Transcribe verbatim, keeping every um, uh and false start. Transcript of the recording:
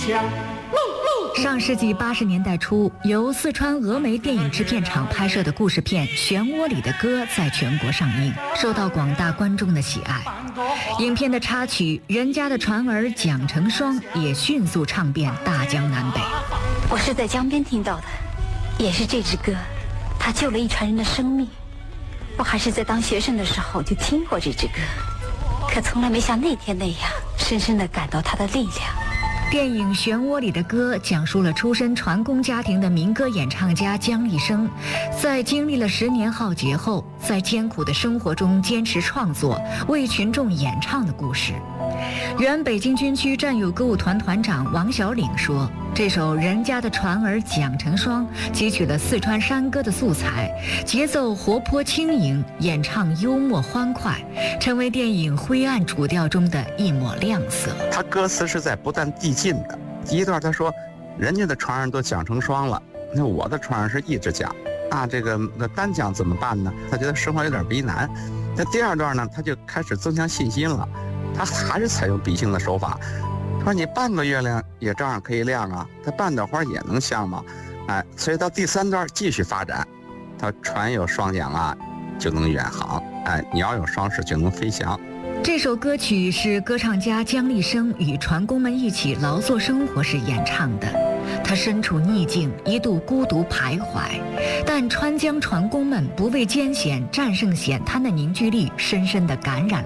响。 上世纪八十年代初，由四川峨眉电影制片厂拍摄的故事片《漩涡里的歌》在全国上映，受到广大观众的喜爱。影片的插曲《人家的船儿蒋成双》也迅速唱遍大江南北。 我是在江边听到的，也是这支歌，它救了一船人的生命。我还是在当学生的时候就听过这支歌，可从来没像那天那样深深地感到它的力量。 电影《漩涡里的歌》讲述了出身船工家庭的民歌演唱家姜立生，在经历了十年浩劫后，在艰苦的生活中坚持创作，为群众演唱的故事。原北京军区战友歌舞团团长王小岭说，这首《人家的船儿蒋成双》汲取了四川山歌的素材，节奏活泼轻盈，演唱幽默欢快，成为电影灰暗主调中的一抹亮色。 他歌词是在不断递进的。第一段他说，人家的船儿都讲成双了，那我的船儿是一直讲啊，这个那单讲怎么办呢？他觉得生活有点为难。那第二段呢，他就开始增强信心了，他还是采用比兴的手法。他说你半个月亮也照样可以亮啊，它半朵花也能香吗？哎，所以到第三段继续发展，他船有双桨啊，就能远航；哎，鸟有双翅就能飞翔。 这首歌曲是歌唱家姜立生与船工们一起劳作生活时演唱的。他身处逆境，一度孤独徘徊，但川江船工们不畏艰险，战胜险滩的凝聚力，深深地感染了